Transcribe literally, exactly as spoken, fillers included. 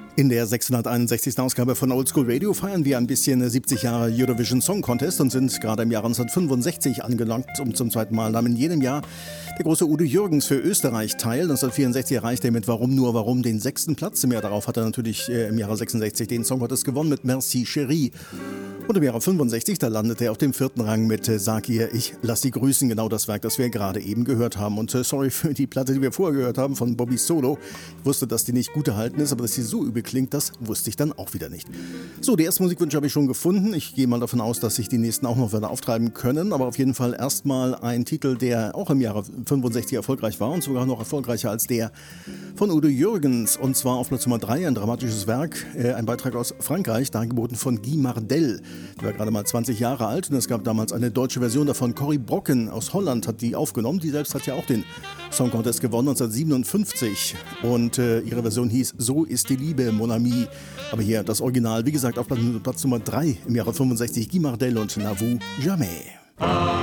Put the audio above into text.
In der sechshunderteinundsechzigsten Ausgabe von Oldschool Radio feiern wir ein bisschen siebzig Jahre Eurovision Song Contest und sind gerade im Jahr neunzehnhundertfünfundsechzig angelangt. Und zum zweiten Mal nahm in jedem Jahr der große Udo Jürgens für Österreich teil. neunzehnhundertvierundsechzig erreichte er mit Warum nur warum den sechsten Platz. Im Jahr darauf hat er natürlich äh, im Jahre sechsundsechzig den Song Contest gewonnen mit Merci Chérie. Und im Jahre fünfundsechzig, da landete er auf dem vierten Rang mit äh, Sag ihr, ich lass sie grüßen, genau das Werk, das wir gerade eben gehört haben. Und äh, sorry für die Platte, die wir vorher gehört haben von Bobby Solo. Ich wusste, dass die nicht gut erhalten ist, aber dass sie so übel klingt, das wusste ich dann auch wieder nicht. So, die ersten Musikwünsche habe ich schon gefunden. Ich gehe mal davon aus, dass sich die nächsten auch noch weiter auftreiben können. Aber auf jeden Fall erstmal ein Titel, der auch im Jahre fünfundsechzig erfolgreich war und sogar noch erfolgreicher als der von Udo Jürgens. Und zwar auf Platz Nummer drei, ein dramatisches Werk, äh, ein Beitrag aus Frankreich, dargeboten von Guy Mardel. Der war gerade mal zwanzig Jahre alt und es gab damals eine deutsche Version davon. Corrie Brocken aus Holland hat die aufgenommen. Die selbst hat ja auch den Song Contest gewonnen neunzehnhundertsiebenundfünfzig. Und äh, ihre Version hieß So ist die Liebe, Mon Ami. Aber hier das Original, wie gesagt, auf Platz Nummer drei im Jahre fünfundsechzig, Guy Mardel und N'avoue jamais.